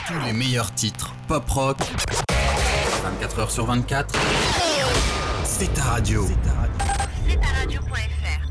Tous les meilleurs titres pop-rock, 24h sur 24, c'est ta radio. C'est ta radio.fr.